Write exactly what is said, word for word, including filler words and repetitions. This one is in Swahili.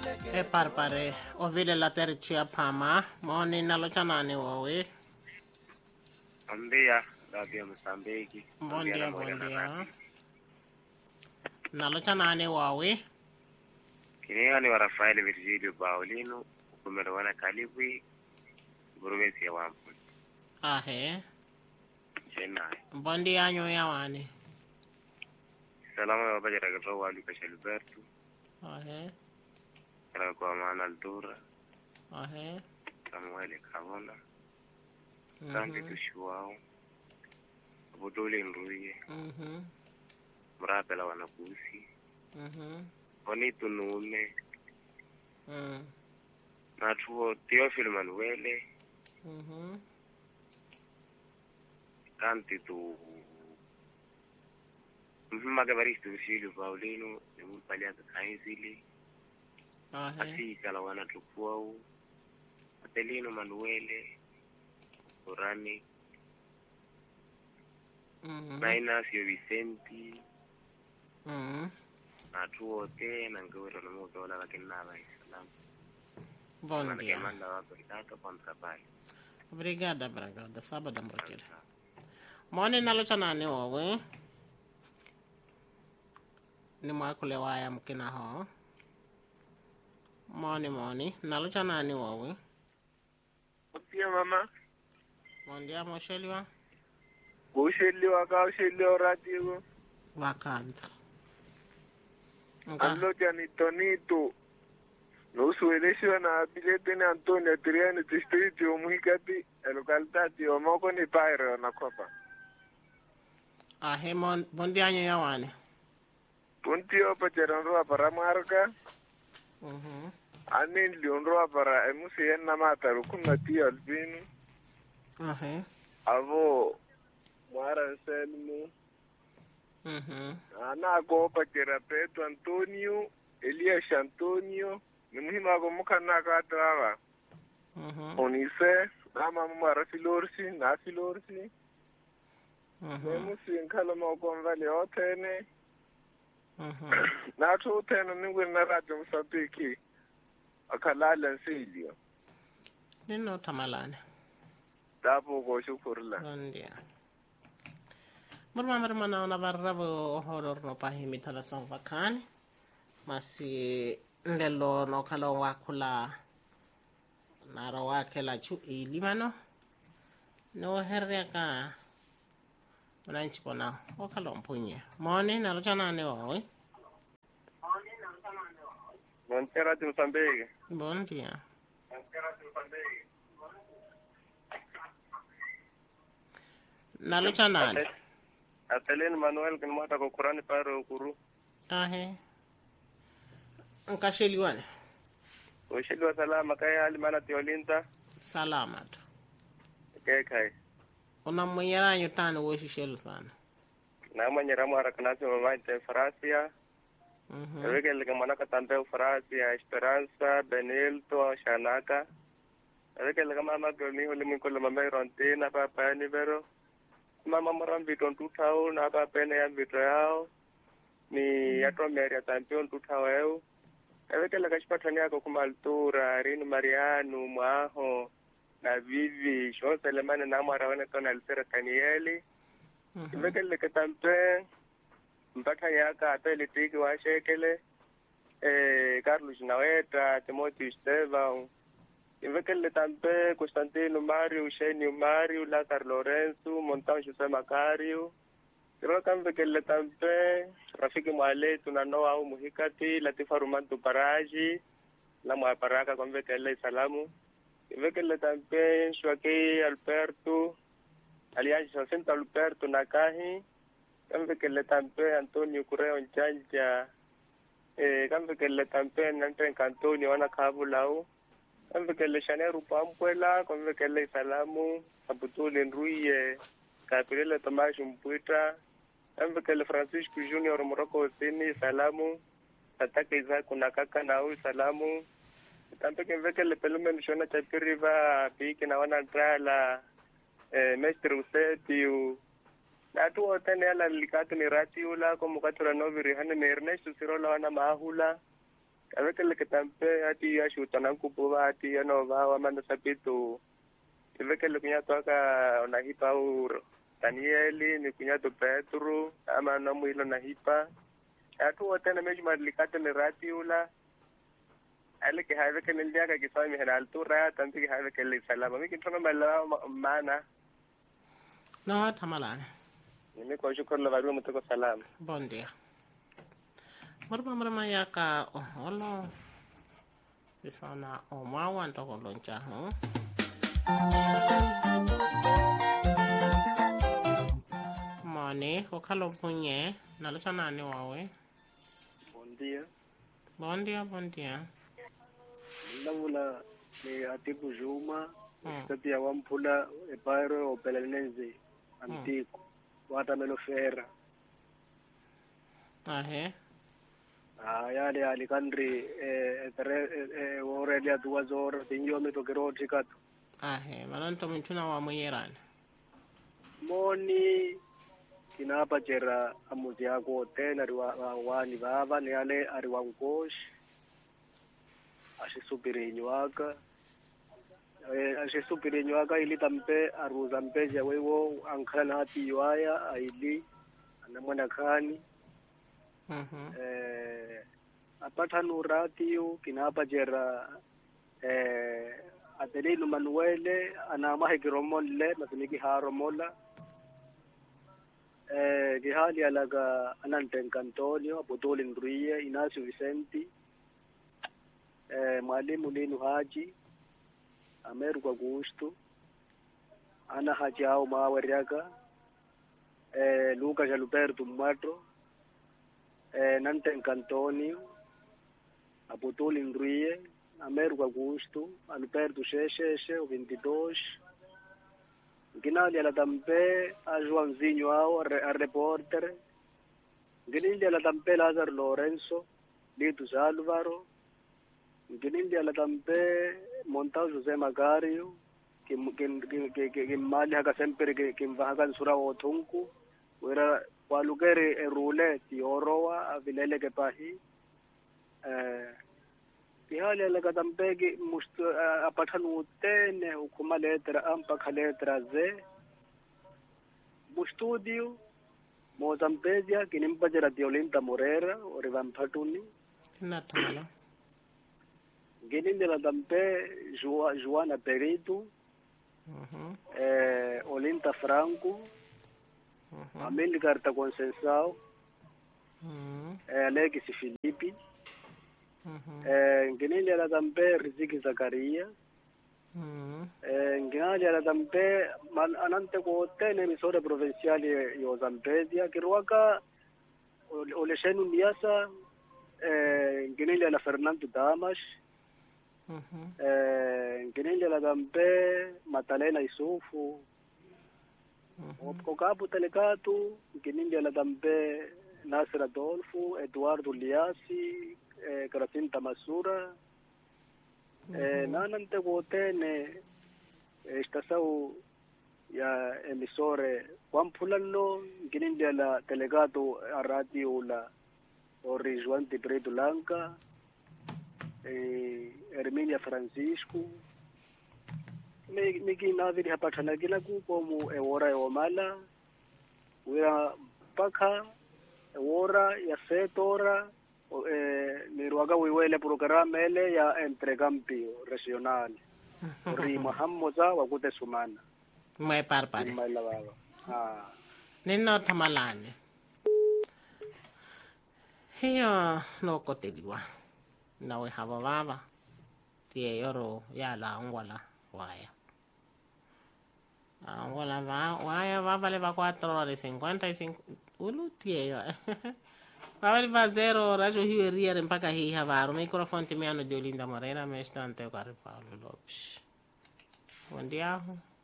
e parpare o vile la tercia pama moni nalo chanani wowe Ambia radio Msambiki. bon dia bon dia nalo chanani wowe Kininga ni wa Rafael Virgilio Paulino kumerewana Kalibwi province ya Wampu. ahe Chena. bon dia nyo yawani Salama wa bajara gato wa Lucas Alberto. ahe Kara kwa maana Altura. ahe Samuel Kavona. Mhm. Santi Tushuao. Budole Nruye. mhm Mrapela wanakusi. mhm Bonito Nume. mm Na tuo Theophile Manuele. mhm Kanti tu Mmaga Baristo Virgilio Paulino ni mpalia kaizili. ahe Asi kala wana tukuau. Atelino Manuele. Orani. mhm Na Inacio Vicenti. mhm Na tuo te na ngoro na moto wala wakina ba Islam. bon Na dia kemanda wako kitaka kwa mkabali. obrigada obrigada sabada mbrokere moni nalo chanani wowe ni mwakule waya mkina ho moni moni nalo chanani wowe Pia mama, bon dia mosheliwa kusheliwa ka usheliwa radio. wakanta Nka, Allo jani tonito. No sueleshiwa na bilete ni Antonio Triani district yo muhikati localidad yo moko ni pairo na kopa. ahe mon bon dia nyo yawane Puntio pa jeronro para marca. mhm Anin lionro para emusi enna mata rukuna ti albino. ahe Avo Mara Selmo. mhm Ana go pa Pedro Antonio, Elias Antonio. Ni muhimu ako mukana ka trawa. mhm Onise, ama mara filorsi, na filorsi. mhm Nemusi nkala moko mvali otene. mhm Na tu tena ningwe na radio Msambiki. Akalala nsilio. nino tamalane Dapo go shukurla. bon dia murma murma na ona barrabo horor no pahimi tala son vakani masi ndelo no kala wakula naro wakela chu ilimano no herreka unanchi kona okala mpunye moni nalo chanane wowe Montera de Msambiki. bon dia nalo chanane Atelino Manuel kan mata ko Qurani paro kuru. ahe nkasheliwane Ushiliwa salama kaya hali mana tiolinta. salamat Kaya kai. ona mwenyeranyo tano woshishelu sana Na mwenye ramu harakanasi mamaite Frasia. mhm Eweke lika manaka tante Frasia, Esperanza, Benilto, Shanaka. Eweke lika mama goni huli mwikule mame Rontina, papa ni vero. Mama marambito ntutao, na papa ene ya vito yao. Ni yato meria tampio ntutao eu. Eweke lika shipatani yako kumaltura, Rinu Marianu, Mwaho, na Vivi, Shonsa Lemane na mwara wane tona Alisera Kanieli. mhm Ivekele ketampe mpaka yaka atele tiki wa shekele eh Carlos Naweta Timothy Steva ivekele tampe Constantino Mario Sheni Mario Lazar Lorenzo Montan Jose Macario Kiro kamvekele tampe Rafiki Mwale tunanoa au muhikati Latifa Rumantu Paraji la mwaparaka kamvekele salamu ivekele tampe Shwake Alberto Alianza Jacinto Alberto Nakahi, kambe kele tampe Antonio Correo Njanja, eh kambe kele tampe Nante Antonio wana Kabulau, kambe kele Shaneru Pampuela, kambe kele Salamu, Abutule Nruye, Kapilele Tomash Mpuita, kambe kele Francisco Junior Morocco Sini Salamu, Tatake Isaac Nakaka Nau Salamu, tampe kambe kele Pelumen Shona Chapiriva, Piki na wana Trala, eh mestre useti u natu otene ala likatu ni rati ula ko mukatura noviri hane ne Ernesto Sirola wana mahula avekele ke tampe ati ya shuta na kupu ba ati ya no ba wa manda sapitu ivekele kunya toka ona hipa ur Danieli ni kunya to Petro ama na mwilo na hipa atu wote na meji madlikate ni rati ula ale ke have ke ndia ka ke sa mi hera altura tanti ke have ke le salama mi ke tona mala mana no tamalana ni ko shukr la varu mutako salam bon dia marma marma ya ka oholo bisana o mawan to loncha ho mane ko khalo punye nalutana ni wawe Bon dia. bon dia bon dia Ndavula ni Atiku Juma, Mm. stati ya wampula e Pairo o Belenense, Antico, Watamelo Ferra. ahe Ah, yale alikandri e tere e ore dia due ore tingo mi to kero tikat. ahe malonto mtuna wa muyerana Moni kinapa jera amuzi yako tena riwa wani baba ni yale ariwa ngosh. Ashisubiri nywaka. Eh, ashisubiri nywaka ili tampe aruza mpeja wewo ankana hati yuaya aili anamwana kani. mhm Eh, apata nuratiyo kinapa jera eh, Adelino Manuele anamahe giromolle matumiki haromola eh, gihali alaga Ananten Antonio Apostoli Ndruye Inacio Vicenti eh, Mwalimu Linu Haji Ameru kwa Gusto Ana Haji au Mawariaga eh, Lucas Aluberto Muatro eh, Nanten Antonio Apostoli Ndruye Ameru Augusto, Alberto Shesheshe, o vinte e dois. Ginali ela tampe a Joãozinho ao, a repórter. Ginili ela tampe Lázaro Lourenço, Litos Álvaro. Ginili ela tampe Montal José Magario, que que que que que mali haka sempre que que vahakan sura otunku. Wera walugere erule tioroa avilele ke pahi. Eh Ihali alaga tampegi mustu apatanu tene ukuma letra ampa letra Z mustudio Mozampedia kinimpajera Diolinda Morera orivampatuni natamala gininde la tampe Joana Perito mhm eh Olinda Franco mhm Ameli Carta Conceição mhm eh Alexis Filipe mhm eh gininde la tampe Riziki Zakaria mhm Eh, nginali ala tampe man anante ko tene emisora provinciali yo Zampedia kiruaka oleshenu niasa eh nginali ala Fernando Damas mhm eh nginali ala tampe Matalena Isufu mhm ko kapu telekatu nginali ala tampe Nasir Adolfo Eduardo Liasi eh Krasinta Masura eh nanante ko tene estação ya emisore kwampulano nginindia la delegado a radio la ori João de Brito Lanca eh Herminia Francisco me me kina vile hapatana kila ku como e ora e omala wira paka e ora ya setora eh ni ruaga wiwele programa ele ya entrecampio regional Ori Muhammoza wa kute sumana. mwe parpare Maila baba. Ah. nino tamalane hiyo no koteliwa nawe haba baba tie yoro ya la ngwala waya ngwala va waya baba le va cuatro horas cincuenta y cinco ulu tie yo baba le va zero rajo hiyo riere mpaka hii havaru microphone timiano Diolinda Morera me estante kwa Paulo Lopes buen día